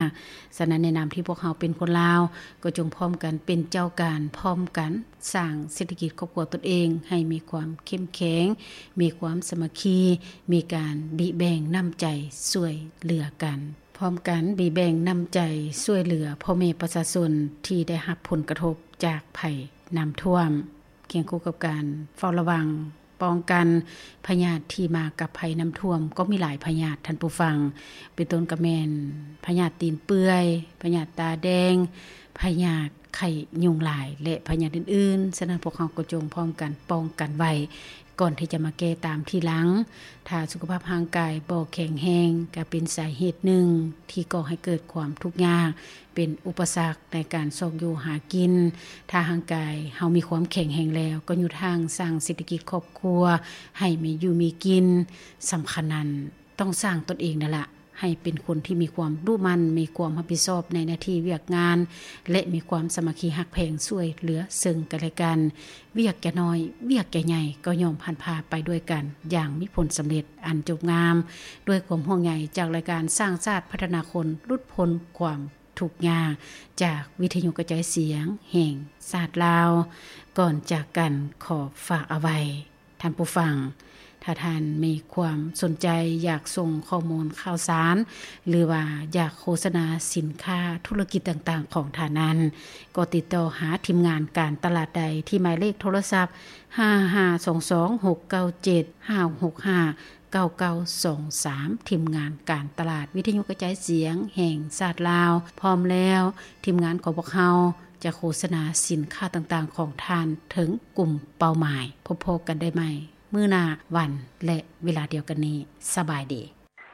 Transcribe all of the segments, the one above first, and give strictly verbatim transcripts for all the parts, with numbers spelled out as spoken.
ากฉะนั้นในนามที่พวกเราเป็นคนลาวก็จงพร้อมกันเป็นเจ้าการพร้อมกันสร้างเศรษฐกิจครอบครัวตนเองให้มีความเข้มแข็งมีความสามัคคีมีการบิแบ่งน้ำใจช่วยเหลือกันพร้อมกันบิแบ่งน้ำใจช่วยเหลือพ่อแม่ประชาชนที่ได้รับผลกระทบจากภัยน้ำท่วมเคียงคู่กับการเฝ้าระวังป้องกันพยาธิที่มากับภัยน้ำท่วมก็มีหลายพยาธิท่านผู้ฟังเป็นต้นกระแมนพยาธิตีนเปื่อยพยาธิตาแดงพยาธิไข้ยุงลายและพยาธิอื่นๆฉะนั้นพวกเราก็จงพร้อมกันป้องกันไว้ก่อนที่จะมาแก้ตามทีหลังถ้าสุขภาพร่างกายบ่แข็งแรงก็เป็นสาเหตุหนึ่งที่ก่อให้เกิดความทุกข์ยากเป็นอุปสรรคในการซอกอยู่หากินถ้าร่างกายเฮามีความแข็งแรงแล้วก็อยู่ทางสร้างเศรษฐกิจครอบครัวให้มีอยู่มีกินสำคัญนั้นต้องสร้างตนเองนั่นล่ะให้เป็นคนที่มีความรู้มั่นมีความรับผิดชอบในหน้าที่เวียกงานและมีความสามัคคีฮักแพงช่วยเหลือซึ่งกันและกันเวียกแก่น้อยเวียกแก่ใหญ่ก็ยอมผ่านพาไปด้วยกันอย่างมีผลสำเร็จอันจบงามด้วยความห่วงใยจากรายการสร้างชาติพัฒนาคนรุดพ้นความทุกข์ยากจากวิทยุกระจายเสียงแห่งชาติลาวก่อนจากกันขอฝากเอาไว้ท่านผู้ฟังถ้าท่านมีความสนใจอยากส่งข้อมูลข่าวสารหรือว่าอยากโฆษณาสินค้าธุรกิจต่างๆของท่านนั้นก็ติดต่อหาทีมงานการตลาดใดที่หมายเลขโทรศัพท์ห้า ห้า สอง สอง หก เก้า เจ็ด ห้า หก ห้า เก้า เก้า สอง สามทีมงานการตลาดวิทยุกระจายเสียงแห่งชาติลาวพร้อมแล้วทีมงานของพวกเราจะโฆษณาสินค้าต่างๆของท่านถึงกลุ่มเป้าหมายพบๆกันได้ไหมมื้อหน้าวันและเวลาเดียวกันนี้สบายดี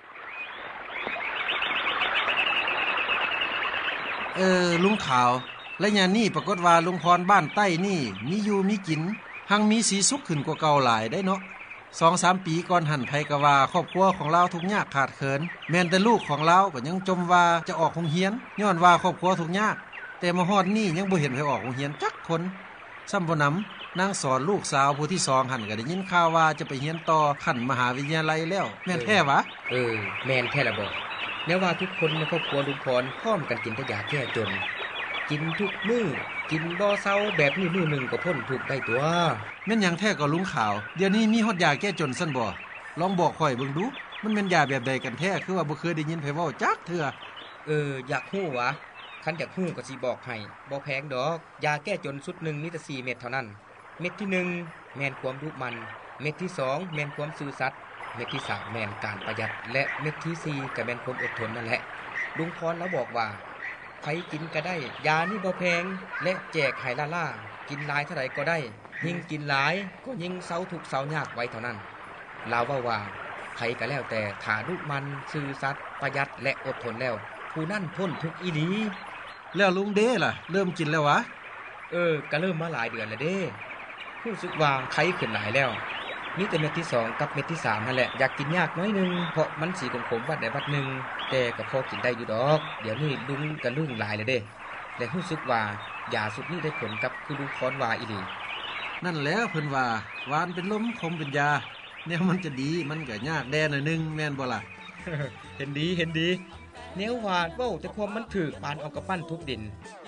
เออลุงขาวและยามนี้ปรากฏว่าลุงพรบ้านใต้นี่มีอยู่มีกินหังมีสีสุขขึ้นกว่าเก่าหลายได้เนาะ สองสาม ปีก่อนหันไผก็ว่าครอบครัวของเราทุกข์ยากขาดเขินแม้แต่ลูกของเราก็ยังจมว่าจะออกโรงเรียนย้อนว่าครอบครัวทุกข์ยากแต่มาฮอดนี้ยังบ่เห็นไผออกโรงเรียนจักคนซ้ำบ่นำนางสอนลูกสาวผู้ที่สองหั่นก็ได้ยินข่าวว่าจะไปเรียนต่อขั้นมหาวิทยาลัยแล้วแม่นแท้วะเออแม่นแท้ละบ่แม้ว่าทุกคนในครอบครัวลุงพรพร้อมกันกินแต่ยาแก้จนกินทุกมื้อกินบ่เซาแบบนี้มื้อนึงก็พ้นทุกข์ได้ตัวแม่นหยังแท้ก็ลุงขาวเดี๋ยวนี้มีฮอดยาแก้จนซั่นบ่ลองบอกข่อยเบิ่งดูมันแม่นยาแบบใดกันแท้คือว่าบ่เคยได้ยินไผเว้าจักเทื่อเอออยากฮู้วะคันอยากฮู้ก็สิบอกให้บ่แพงดอกยาแก้จนชุดนึงมีแต่สี่เม็ดเท่านั้นเม็ดที่หนึ่งแม่นความรู้มันเม็ดที่สองแม่นความซื่อสัตย์เม็ดที่สามแม่นการประหยัดและเม็ดที่สี่ก็แม่นความอดทนนั่นแหละลุงพรแล้วบอกว่าใครกินก็ได้ยานี่บ่แพงและแจกให้ล่าๆกินหลายเท่าใดก็ได้ยิ่งกินหลายก็ยิ่งเซาทุกข์เซายากไว้เท่านั้นลาวว่าว่าใครก็แล้วแต่ถ้ารู้มันซื่อสัตย์ประหยัดและอดทนแล้วผู้นั้นพ้นทุกข์อีหลีแล้วลุงเด้ล่ะเริ่มกินแล้ววะเออก็เริ่มมาหลายเดือนแล้วเด้รู้สึกว่าไข้ขึ้นหลายแล้วมีแต่เม็ดที่สองกับเม็ดที่สามนั่นแหละอยากกินยากน้อยนึงเพราะมันสีขมๆวัดได้วัดนึงแต่ก็พอกินได้อยู่ดอกเดี๋ยวนี้ลุงก็ลุ่งหลายแล้วเด้และรู้สึกว่ายาสุดนี้ได้ผลกับคือลุงพรว่าอีหลีนั่นแล้วเพิ่นว่าหวานเป็นลมคมเป็นยาแนวมันจะดีมันก็ยากแดหน่อยนึงแม่นบ่ล่ะเห็นดีเห็นดีแนวว่าเว้าแต่ความมันถูกปานเอากระปั้นทุบดิน